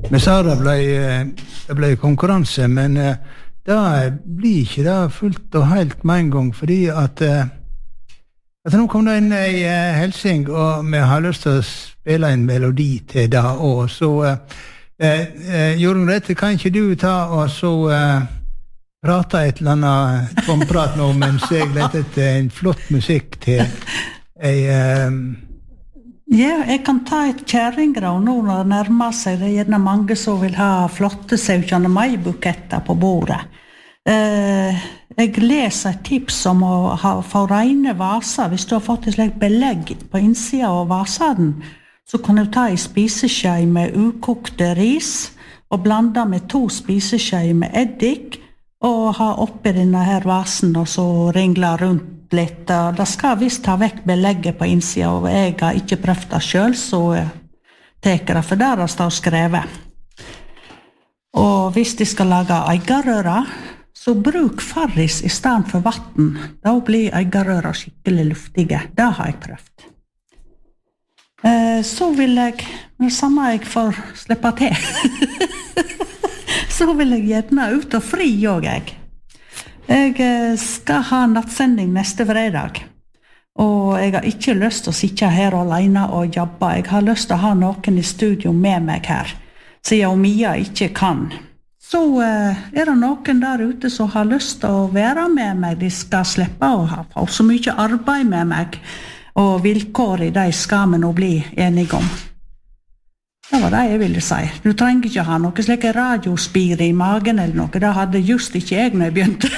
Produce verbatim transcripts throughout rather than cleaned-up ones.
Vi sa det ble, det ble konkurranse, men det blir ikke det fullt og helt med en gang, fordi at, at nå kom det inn i Helsing, og vi har lyst til å spille en melodi til det, og så eh, Jorunn Rette, kan ikke du ta og så eh, prate et eller annet tomprat nå, mens jeg lette etter en flott musikk til ei... Eh, Ja, jeg kan ta et kjæringrav nå når det nærmer seg. Det er gjerne mange som vil ha flotte sautjende mai-buketter på bordet. Eh, jeg leser et tips om å ha, få rene vaser. Hvis du har fått et slikt belegg på innsida av vasen, så kan du ta en spiseskje med ukokte ris og blande med to spiseskje med eddik og ha oppi denne her vasen og så ringle rundt litt. Det skal visst ta vekk belegget på innsida, og jeg har ikke prøvd det selv, så teker det, for der det står skrevet. Og hvis de skal lage eggerøra, så bruk farris i stedet for vatten. Da blir eggerøra skikkelig luftige. Det har jeg prøvd. Eh, så vil jeg, når samme jeg får slippe til, så vil jeg gjerne ut og fri også, jeg. Jeg skal ha nattsending neste fredag, og jeg har ikke lyst til å sitte her alene og jobbe. Jeg har lyst til å ha noen i studio med meg her, siden Mia ikke kan. Så er det noen der ute som har lyst til å være med meg. De skal slippe å ha så mye arbeid med meg, og vilkår i de skal vi nå bli enige om. Det var det jeg ville si. Du trenger ikke ha noe slik radiospire i magen eller noe. Det hadde just ikke jeg når jeg begynte.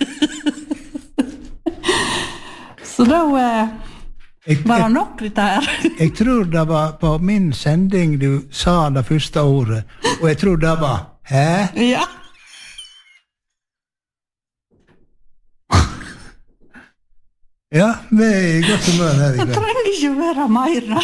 Så da eh, jeg, var det nok litt her. Jeg tror det var på min sending du sa det første ordet, og jeg tror det var hæ? Ja. Ja, vi er i godt humør her i kveld. Det trenger ikke være mer, da.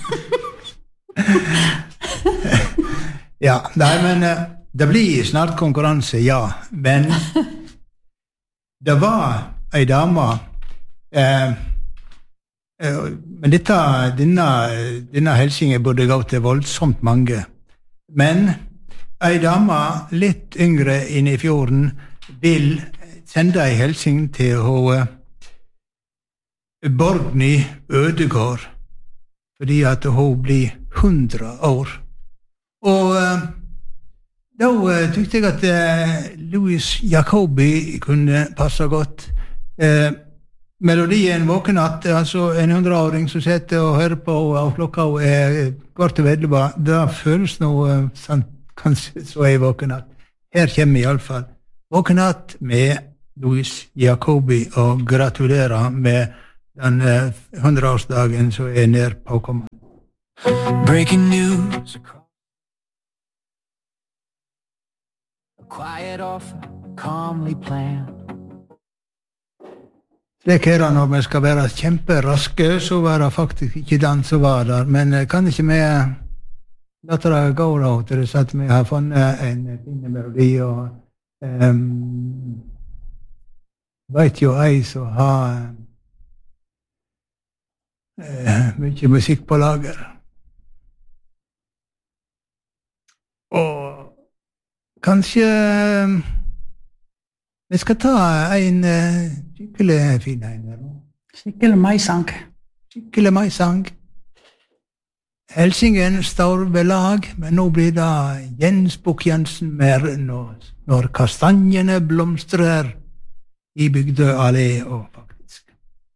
Ja, nei, men det blir snart konkurranse, ja, men det var ei dame eh, eh, men dette, denne, denne helsingen burde gå til voldsomt mange, men ei dame litt yngre inne i fjorden vil sende ei helsing til ho Borgny Ødegård, fordi at hun blir hundra år. Og uh, da uh, tykte jeg at uh, Louis Jacobi kunne passe godt. Uh, melodien Våkenatt, altså en hundreåring som sitter og hører på, og klokka er kvart til elleve, da føles noe uh, sånn, kanskje så er Våkenatt. Her kommer i alle fall Våkenatt med Louis Jacobi, og gratulerer med den uh, hundreårsdagen som er nær påkommet. Breaking news. A quiet offer, calmly planned. Slik er det når vi skal være kjemperaske, så var det faktisk ikke den som var der. Men kan ikke vi la det gå da, til det at vi har funnet en fin melodi, og um, vet jo ei som har uh, mye musikk på lager. Og kanskje vi skal ta en uh, skikkelig fin en her nå. Skikkelig maisang. Skikkelig maisang. Helsingen står ved lag, men nå blir det Jens Bukk-Jensen mer når, når kastanjene blomstrer i Bygdø allé og faktisk.